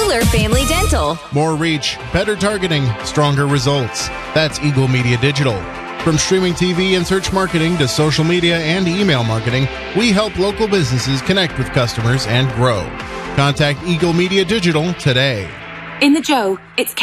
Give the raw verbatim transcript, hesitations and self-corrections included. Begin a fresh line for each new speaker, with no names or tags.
Fuller Family Dental.
More reach, better targeting, stronger results. That's Eagle Media Digital. From streaming T V and search marketing to social media and email marketing, we help local businesses connect with customers and grow. Contact Eagle Media Digital today.
In the Joe, it's